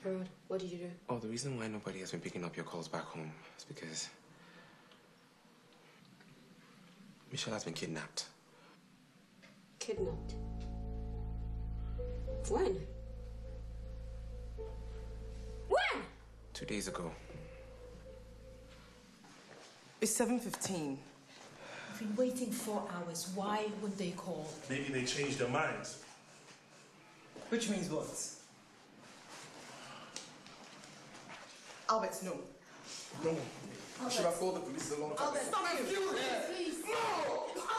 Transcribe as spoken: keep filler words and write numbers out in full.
Harold, what did you do? Oh, the reason why nobody has been picking up your calls back home is because Michelle has been kidnapped. Kidnapped? When? When? Two days ago. It's seven fifteen. I've been waiting four hours. Why would they call? Maybe they changed their minds. Which means what? Albert, no. No. I should have called the police a long time ago. Albert, stop it! Please! No!